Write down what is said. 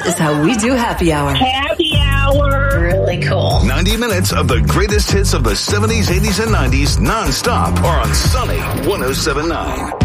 is how we do happy hour. Happy hour. Really cool. 90 minutes of the greatest hits of the 70s, 80s, and 90s nonstop are on Sunny 107.9.